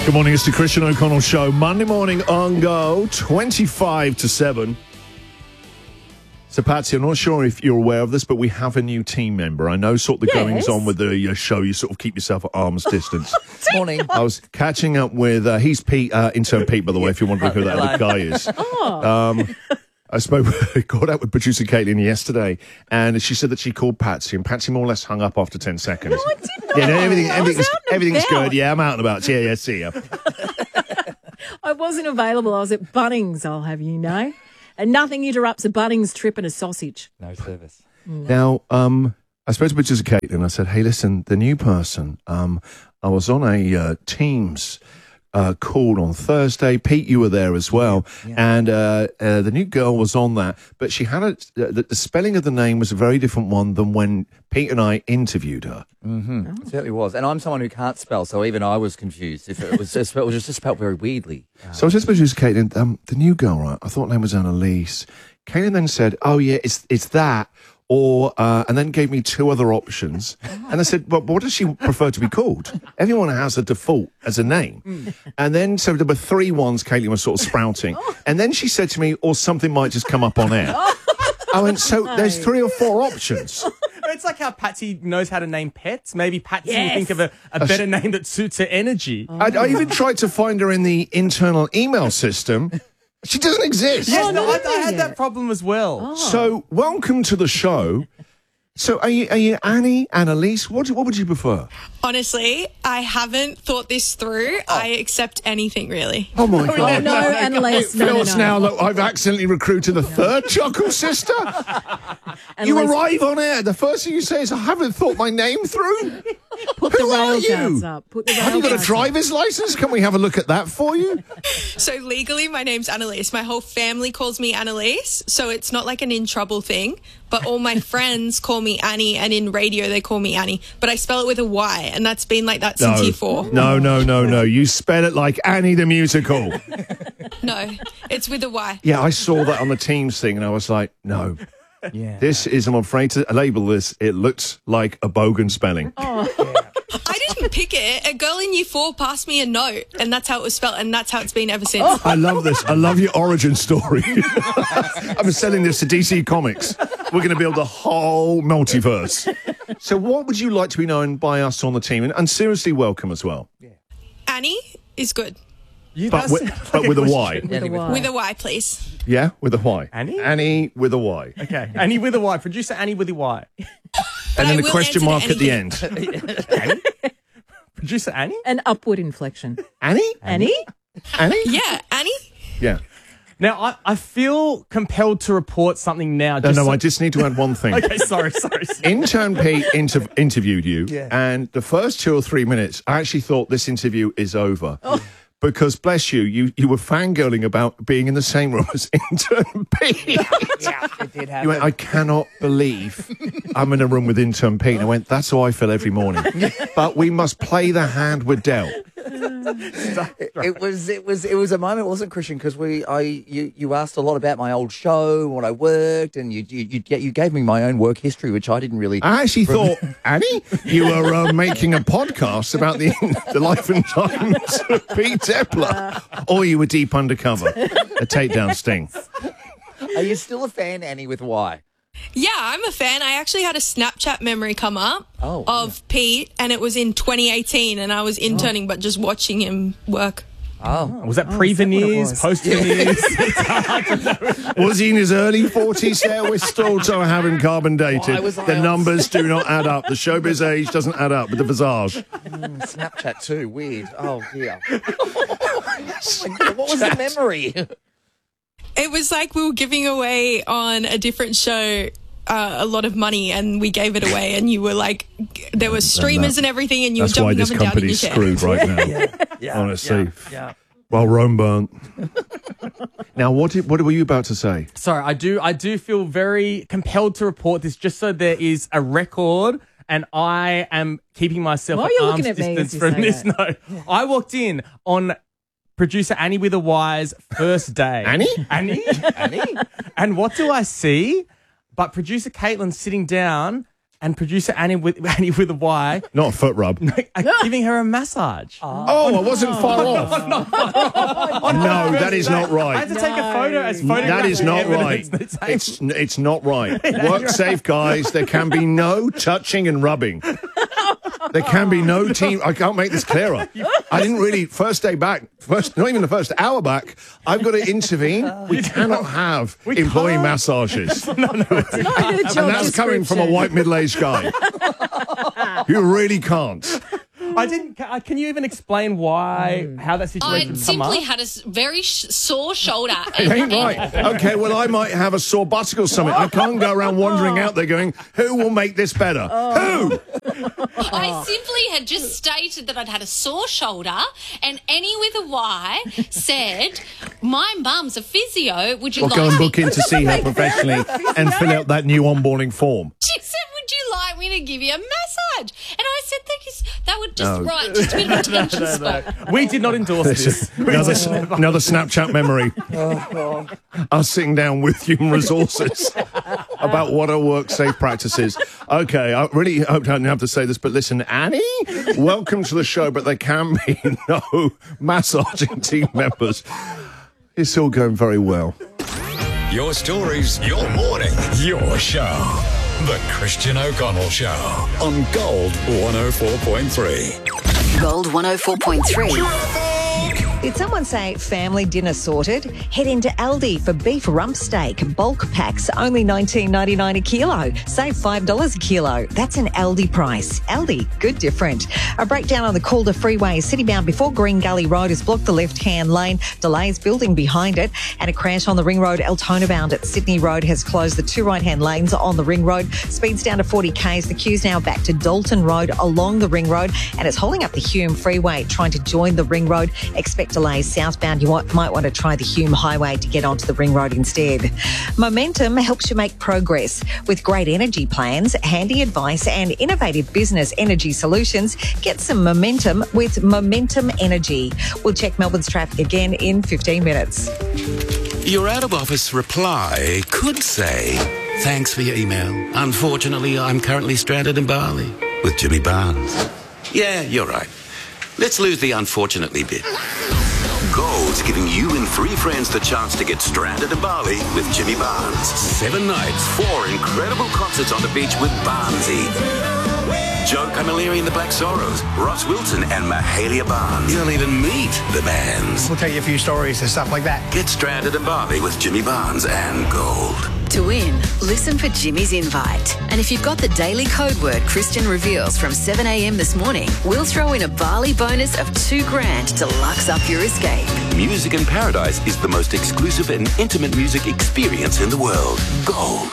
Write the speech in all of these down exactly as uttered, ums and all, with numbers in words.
Good morning, it's the Christian O'Connell Show. Monday morning on Go, twenty-five to seven. So, Patsy, I'm not sure if you're aware of this, but we have a new team member. I know sort of the Yes. goings on with the uh, show. You sort of keep yourself at arm's distance. Morning. I was catching up with, uh, he's Pete, uh, intern Pete, by the way, if you're wondering who that other guy is. Oh. Um, I spoke, called out with producer Caitlin yesterday, and she said that she called Patsy, and Patsy more or less hung up after ten seconds. No, I did not. Yeah, no, everything, I was everything's, out and everything's about. good. Yeah, I'm out and about. Yeah, yeah, see ya. I wasn't available. I was at Bunnings, I'll have you know. And nothing interrupts a Bunnings trip and a sausage. No service. Now, um, I spoke to producer Caitlin. I said, hey, listen, the new person, um, I was on a uh, Teams uh, call on Thursday. Pete, you were there as well. Yeah. And uh, uh, the new girl was on that. But she had a, the, the spelling of the name was a very different one than when Pete and I interviewed her. Mm-hmm. It certainly was. And I'm someone who can't spell, so even I was confused. If it was just, it was just spelled very weirdly. So I was just producer Caitlin, um, the new girl, right? I thought her name was Annalise. Caitlin then said, oh, yeah, it's it's that. Or, uh, and then gave me two other options. And I said, well, what does she prefer to be called? Everyone has a default as a name. And then, so there were three ones Caitlin was sort of sprouting. And then she said to me, or something might just come up on air. I went, so there's three or four options. It's like how Patsy knows how to name pets. Maybe Patsy Yes. will think of a, a better name that suits her energy. I, I even tried to find her in the internal email system. She doesn't exist. Yes, Oh, no, no, I, no, I had yeah. that problem as well. So, welcome to the show. So, are you, are you Annie, Annalise? What, do- what would you prefer? Honestly, I haven't thought this through. I accept anything, really. Oh, my God. Oh, no, Annalise. It No, no, feels no. now that I've accidentally recruited a third chuckle sister. You Annalise, arrive on air. The first thing you say is, I haven't thought my name through. Put the Who are rail you? guards up. Put the rail Have you got a guards up. driver's license? Can we have a look at that for you? So legally, my name's Annalise. My whole family calls me Annalise, so it's not like an in trouble thing. But all my friends call me Annie, and in radio they call me Annie. But I spell it with a Y, and that's been like that since year four. no, no, no, no. You spell it like Annie the musical. No, it's with a Y. Yeah, I saw that on the Teams thing, and I was like, no. Yeah. This is, I'm afraid to label this, it looks like a bogan spelling. I didn't pick it. A girl in year four passed me a note, and that's how it was spelled, and that's how it's been ever since. I love this. I love your origin story. I'm selling this to D C Comics. We're going to build a whole multiverse. So what would you like to be known by us on the team? And, and seriously, welcome as well. Annie is good. You, But that with, sounds but like with a question. Y. With a Y. With a Y, please. Yeah, with a Y. Annie? Annie with a Y. Okay. Annie with a Y. Producer Annie with a Y. And I then the will question answer mark to at the anything. end. Producer Annie? An upward inflection. Annie? Annie? Annie? Yeah, Annie? Yeah. Now, I, I feel compelled to report something now. No, Just no, so- I just need to add one thing. Okay, sorry, sorry. sorry. Intern Pete inter- interviewed you, Yeah. and the first two or three minutes, I actually thought this interview is over. Because, bless you, you, you were fangirling about being in the same room as Intern Pete. Yeah, it did happen. You went, I cannot believe I'm in a room with Intern Pete. And I went, that's how I feel every morning. But we must play the hand we're dealt. It, it was it was it was a moment, wasn't it, Christian? Because we I you, you asked a lot about my old show, what I worked, and you you you, get, you gave me my own work history, which I didn't really. I actually thought, Annie, you were uh, making a podcast about the, the life and times of Pete Tepler. Or you were deep undercover, a takedown sting. Are you still a fan, Annie with Y? Yeah, I'm a fan. I actually had a Snapchat memory come up Oh, of Pete, and it was in twenty eighteen, and I was interning, but just watching him work. Oh, Was that is that what it pre-veneers, was? post-veneers? Was he in his early forties there? We're still so having carbon dated. Why was I The on- numbers do not add up. The showbiz age doesn't add up with the visage. mm, Snapchat too. Weird. Oh dear. What was the memory? It was like we were giving away on a different show uh, a lot of money, and we gave it away, and you were like, there were streamers and everything, and you That's were why jumping this up and down in your company's chair. screwed right now. Yeah, Honestly. Yeah. Well, Rome burnt. Now, what did, what were you about to say? Sorry, I do I do feel very compelled to report this just so there is a record, and I am keeping myself Why are at you arm's looking at me distance as you from say this. that? No, I walked in on producer Annie with a Y's first day. Annie? Annie? Annie? And what do I see? But producer Caitlin sitting down and producer Annie with Annie with a Y Not a foot rub. are giving her a massage. Oh, I wasn't far off. No, that is not I right. had to take a photo as photographic That is not right. evidence that saying- It's it's not right. Work safe, guys. There can be no touching and rubbing. There can be no team. I can't make this clearer. I didn't really. First day back. First, not even the first hour back. I've got to intervene. We cannot have employee can't. massages, Not in the job and that's coming from a description. white middle-aged guy. You really can't. I didn't. ca- Can you even explain why, how that I situation come simply up? had a s- very sh- sore shoulder. It ain't right. Okay, well, I might have a sore buttock or something. I can't go around wandering out there going, who will make this better? Who? I simply had just stated that I'd had a sore shoulder, and Annie with a Y said, "My mum's a physio. Would you Well, like go and me?" book in to see her professionally and fill out that new onboarding form. She said, "Would you like me to give you a massage?" And I said, "Thank you. s- That would just No. right, just a bit of a tension spot." We did not endorse this. Another, another Snapchat memory. Us sitting down with human resources about what are work safe practices. Okay, I really hope I don't have to say this, but listen, Annie, welcome to the show, but there can be no massaging team members. It's all going very well. Your stories, your morning, your show. The Christian O'Connell Show on Gold one oh four point three. Gold one oh four point three. Did someone say family dinner sorted? Head into Aldi for beef rump steak. Bulk packs, only nineteen ninety-nine a kilo. Save five dollars a kilo. That's an Aldi price. Aldi, good different. A breakdown on the Calder Freeway, citybound before Green Gully Road has blocked the left-hand lane. Delays building behind it. And a crash on the Ring Road, Altona bound at Sydney Road has closed the two right-hand lanes on the Ring Road. Speeds down to forty k's. The queue's now back to Dalton Road along the Ring Road. And it's holding up the Hume Freeway, trying to join the Ring Road. Expect delays southbound. You want, might want to try the Hume Highway to get onto the Ring Road instead. Momentum helps you make progress. With great energy plans, handy advice and innovative business energy solutions, get some momentum with Momentum Energy. We'll check Melbourne's traffic again in fifteen minutes. Your out-of-office reply could say, "Thanks for your email. Unfortunately, I'm currently stranded in Bali with Jimmy Barnes." Yeah, you're right. Let's lose the unfortunately bit. Gold's giving you and three friends the chance to get stranded in Bali with Jimmy Barnes. Seven nights, four incredible concerts on the beach with Barnesy. Joe Camilleri and the Black Sorrows, Ross Wilson and Mahalia Barnes. You'll even meet the bands. We'll tell you a few stories and stuff like that. Get stranded in Bali with Jimmy Barnes and Gold. To win, listen for Jimmy's invite. And if you've got the daily code word Christian reveals from seven a.m. this morning, we'll throw in a Bali bonus of two grand to lux up your escape. Music in Paradise is the most exclusive and intimate music experience in the world. Gold.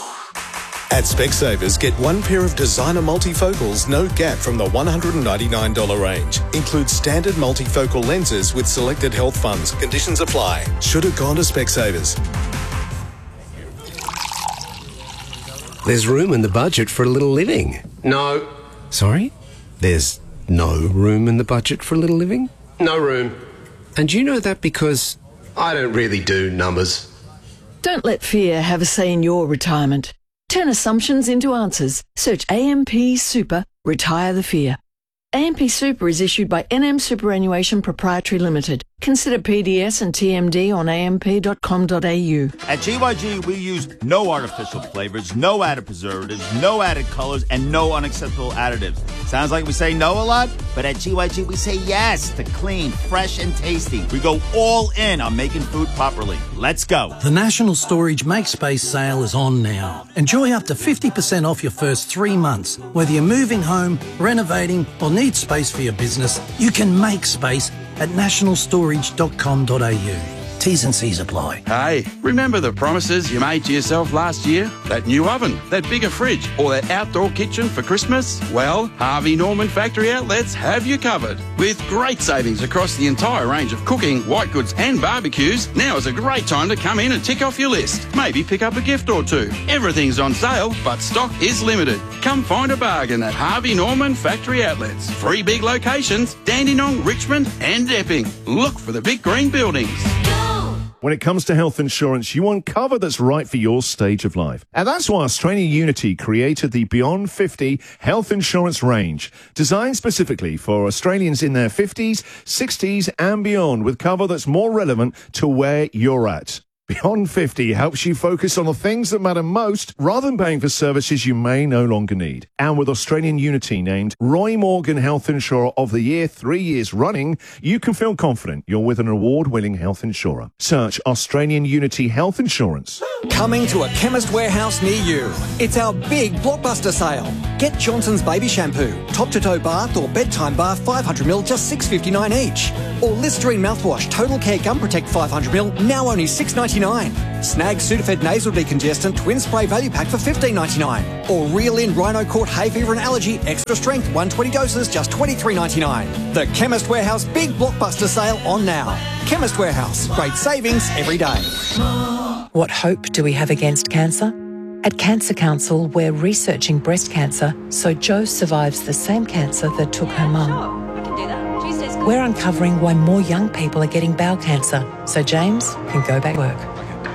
At Specsavers, get one pair of designer multifocals, no gap from the one hundred ninety-nine dollars range. Includes standard multifocal lenses with selected health funds. Conditions apply. Should have gone to Specsavers. There's room in the budget for a little living. No. Sorry? There's no room in the budget for a little living? No room. And you know that because... I don't really do numbers. Don't let fear have a say in your retirement. Turn assumptions into answers. Search A M P Super, Retire the Fear. A M P Super is issued by N M Superannuation Proprietary Limited. Consider P D S and T M D on a m p dot com dot a u. At G Y G, we use no artificial flavors, no added preservatives, no added colors, and no unacceptable additives. Sounds like we say no a lot, but at G Y G, we say yes to clean, fresh, and tasty. We go all in on making food properly. Let's go. The National Storage Make Space sale is on now. Enjoy up to fifty percent off your first three months. Whether you're moving home, renovating, or need space for your business, you can make space at national storage dot com dot a u. T's and C's apply. Hey, remember the promises you made to yourself last year? That new oven, that bigger fridge, or that outdoor kitchen for Christmas? Well, Harvey Norman Factory Outlets have you covered. With great savings across the entire range of cooking, white goods and barbecues, now is a great time to come in and tick off your list. Maybe pick up a gift or two. Everything's on sale, but stock is limited. Come find a bargain at Harvey Norman Factory Outlets. Three big locations, Dandenong, Richmond and Epping. Look for the big green buildings. When it comes to health insurance, you want cover that's right for your stage of life. And that's why Australian Unity created the Beyond fifty health insurance range, designed specifically for Australians in their fifties, sixties and beyond, with cover that's more relevant to where you're at. Beyond fifty helps you focus on the things that matter most rather than paying for services you may no longer need. And with Australian Unity named Roy Morgan Health Insurer of the Year three years running, you can feel confident you're with an award-winning health insurer. Search Australian Unity Health Insurance. Coming to a Chemist Warehouse near you. It's our big blockbuster sale. Get Johnson's Baby Shampoo, top-to-toe bath or bedtime bath five hundred milliliters, just six dollars fifty-nine each. Or Listerine mouthwash, Total Care Gum Protect five hundred milliliters, now only six dollars ninety-nine. Snag Sudafed Nasal Decongestant Twin Spray Value Pack for fifteen dollars ninety-nine. Or Reel In Rhino Court Hay Fever and Allergy Extra Strength one hundred twenty doses, just twenty-three dollars ninety-nine. The Chemist Warehouse Big Blockbuster Sale on now. Chemist Warehouse, great savings every day. What hope do we have against cancer? At Cancer Council, we're researching breast cancer so Jo survives the same cancer that took her mum. We're uncovering why more young people are getting bowel cancer so James can go back to work.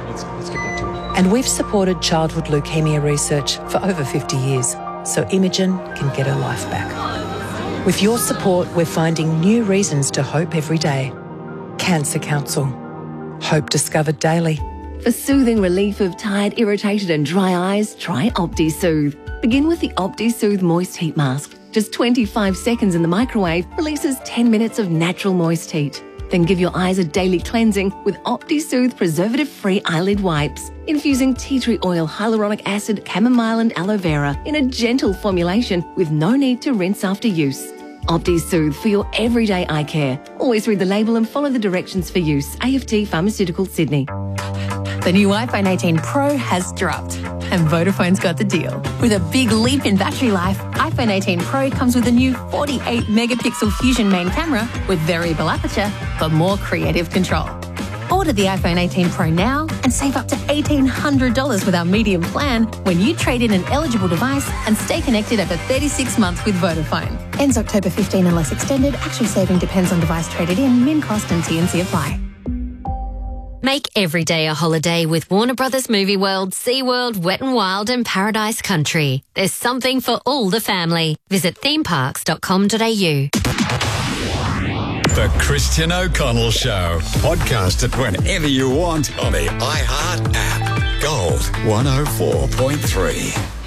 And we've supported childhood leukemia research for over fifty years so Imogen can get her life back. With your support, we're finding new reasons to hope every day. Cancer Council. Hope discovered daily. For soothing relief of tired, irritated and dry eyes, try OptiSoothe. Begin with the OptiSoothe Moist Heat Mask. Just twenty-five seconds in the microwave releases ten minutes of natural moist heat. Then give your eyes a daily cleansing with OptiSoothe preservative-free eyelid wipes, infusing tea tree oil, hyaluronic acid, chamomile and aloe vera in a gentle formulation with no need to rinse after use. OptiSoothe for your everyday eye care. Always read the label and follow the directions for use. A F T Pharmaceuticals, Sydney. The new iPhone eighteen Pro has dropped, and Vodafone's got the deal. With a big leap in battery life, iPhone eighteen Pro comes with a new forty-eight megapixel Fusion main camera with variable aperture for more creative control. Order the iPhone eighteen Pro now and save up to eighteen hundred dollars with our medium plan when you trade in an eligible device and stay connected over thirty-six months with Vodafone. Ends October fifteenth unless extended. Actual saving depends on device traded in. Min cost and T and C apply. Make every day a holiday with Warner Brothers Movie World, SeaWorld, Wet n Wild and Paradise Country. There's something for all the family. Visit theme parks dot com dot a u. The Christian O'Connell Show. Podcast it whenever you want on the iHeart app. Gold one oh four point three.